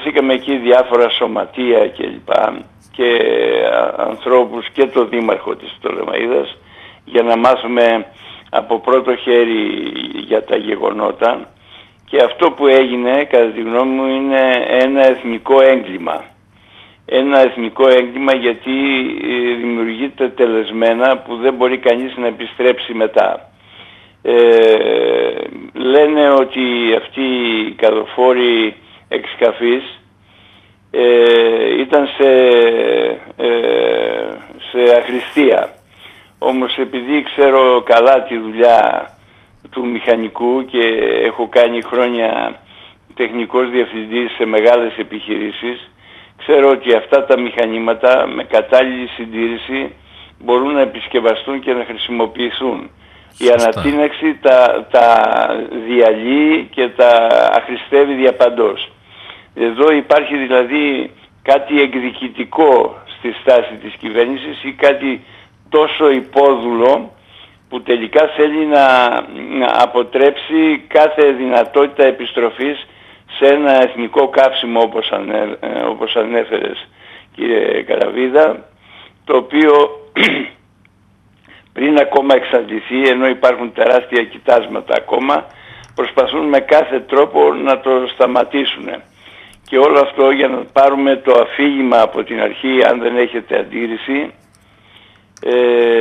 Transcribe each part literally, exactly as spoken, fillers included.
βρεθήκαμε εκεί διάφορα σωματεία και λοιπά και ανθρώπους και το δήμαρχο της Πτολεμαΐδας για να μάθουμε από πρώτο χέρι για τα γεγονότα, και αυτό που έγινε κατά τη γνώμη μου είναι ένα εθνικό έγκλημα. Ένα εθνικό έγκλημα γιατί δημιουργείται τελεσμένα που δεν μπορεί κανείς να επιστρέψει μετά. Ε, λένε ότι αυτοί οι καδοφόροι εξκαφείς ε, ήταν σε, ε, σε αχρηστία. Όμως επειδή ξέρω καλά τη δουλειά του μηχανικού και έχω κάνει χρόνια τεχνικός διευθυντής σε μεγάλες επιχειρήσεις, ξέρω ότι αυτά τα μηχανήματα με κατάλληλη συντήρηση μπορούν να επισκευαστούν και να χρησιμοποιηθούν. Η ανατείναξη τα, τα διαλύει και τα αχρηστεύει διαπαντός. Εδώ υπάρχει δηλαδή κάτι εκδικητικό στη στάση της κυβέρνησης ή κάτι τόσο υπόδουλο που τελικά θέλει να, να αποτρέψει κάθε δυνατότητα επιστροφής σε ένα εθνικό καύσιμο όπως, ανέ, όπως ανέφερες κύριε Καραβίδα, το οποίο πριν ακόμα εξαντληθεί, ενώ υπάρχουν τεράστια κοιτάσματα ακόμα, προσπαθούν με κάθε τρόπο να το σταματήσουν. Και όλο αυτό για να πάρουμε το αφήγημα από την αρχή, αν δεν έχετε αντίρρηση, ε,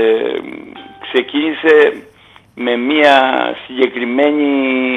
ξεκίνησε με μια συγκεκριμένη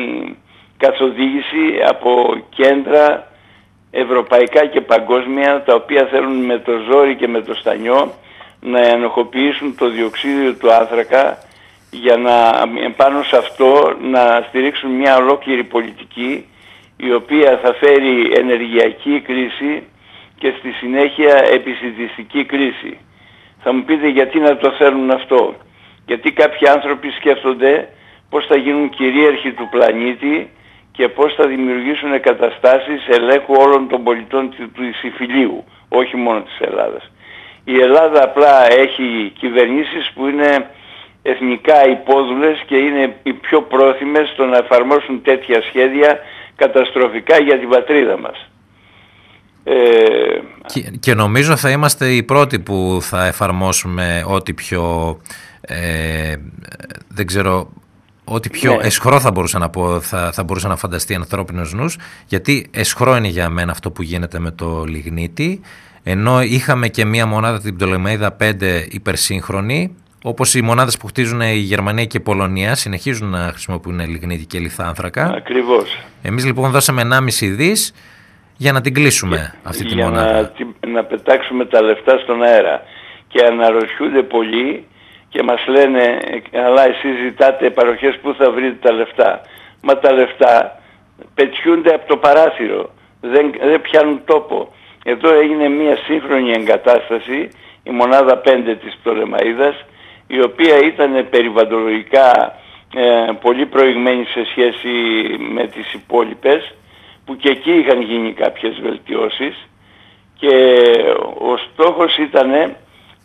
καθοδήγηση από κέντρα ευρωπαϊκά και παγκόσμια, τα οποία θέλουν με το ζόρι και με το στανιό να ενοχοποιήσουν το διοξείδιο του άνθρακα για να πάνω σε αυτό να στηρίξουν μια ολόκληρη πολιτική η οποία θα φέρει ενεργειακή κρίση και στη συνέχεια επισιτιστική κρίση. Θα μου πείτε γιατί να το θέλουν αυτό? Γιατί κάποιοι άνθρωποι σκέφτονται πώς θα γίνουν κυρίαρχοι του πλανήτη και πώς θα δημιουργήσουν καταστάσεις ελέγχου όλων των πολιτών του Ισηφιλίου, όχι μόνο της Ελλάδας. Η Ελλάδα απλά έχει κυβερνήσεις που είναι εθνικά υπόδουλες και είναι οι πιο πρόθυμες στο να εφαρμόσουν τέτοια σχέδια καταστροφικά για την πατρίδα μας. Ε... Και, και νομίζω θα είμαστε οι πρώτοι που θα εφαρμόσουμε ό,τι πιο ε, δεν ξέρω, ό,τι πιο ναι. εσχρό θα μπορούσα να πω, θα, θα μπορούσα να φανταστεί ανθρώπινος νους, γιατί εσχρό είναι για μένα αυτό που γίνεται με το λιγνίτη, ενώ είχαμε και μία μονάδα την Πτολεμαΐδα πέντε υπερσύγχρονη, όπως οι μονάδες που χτίζουν η Γερμανία και η Πολωνία συνεχίζουν να χρησιμοποιούν λιγνίτη και λιθάνθρακα. Ακριβώς. Εμείς λοιπόν δώσαμε ενάμιση δις για να την κλείσουμε για, αυτή τη για μονάδα. Για να, να πετάξουμε τα λεφτά στον αέρα. Και αναρωτιούνται πολλοί και μας λένε, αλλά εσείς ζητάτε παροχές, πού θα βρείτε τα λεφτά? Μα τα λεφτά πετιούνται από το παράθυρο, δεν, δεν πιάνουν τόπο. Εδώ έγινε μια σύγχρονη εγκατάσταση, η μονάδα πέντε της Πτολεμαΐδας, η οποία ήταν περιβαλλοντολογικά ε, πολύ προηγμένη σε σχέση με τις υπόλοιπες, που και εκεί είχαν γίνει κάποιες βελτιώσεις, και ο στόχος ήταν ε,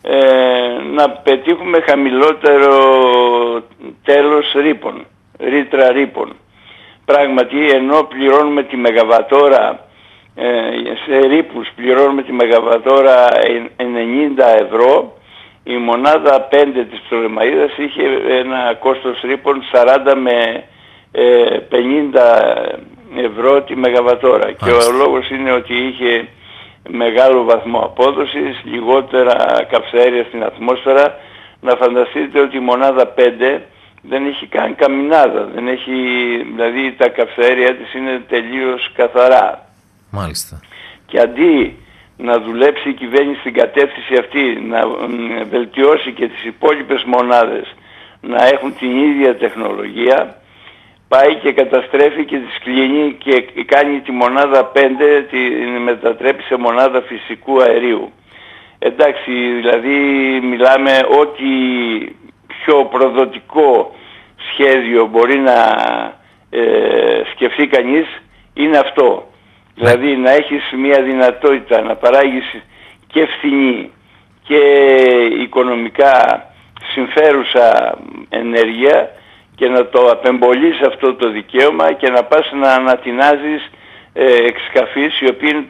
να πετύχουμε χαμηλότερο τέλος ρήπων, ρήτρα ρήπων. Πράγματι, ενώ πληρώνουμε τη μεγαβατόρα, σε ρήπους πληρώνουμε τη μεγαβατόρα ενενήντα ευρώ, η μονάδα πέντε της Πτολεμαΐδας είχε ένα κόστος ρήπων σαράντα με πενήντα ευρώ τη μεγαβατόρα. Και ο λόγος είναι ότι είχε μεγάλο βαθμό απόδοσης, λιγότερα καυσαέρια στην ατμόσφαιρα. Να φανταστείτε ότι η μονάδα πέντε δεν έχει καν καμινάδα, δεν έχει, δηλαδή τα καυσαέρια της είναι τελείως καθαρά. Μάλιστα. Και αντί να δουλέψει η κυβέρνηση στην κατεύθυνση αυτή, να βελτιώσει και τις υπόλοιπες μονάδες να έχουν την ίδια τεχνολογία, πάει και καταστρέφει και τις κλείνει και κάνει τη μονάδα πέντε, την μετατρέπει σε μονάδα φυσικού αερίου. Εντάξει, δηλαδή μιλάμε ότι πιο προδοτικό σχέδιο μπορεί να ε, σκεφτεί κανείς είναι αυτό. Δηλαδή να έχεις μια δυνατότητα να παράγεις και φθηνή και οικονομικά συμφέρουσα ενέργεια και να το απεμπολείς αυτό το δικαίωμα και να πας να ανατινάζεις ε, εξκαφείς οι οποίοι είναι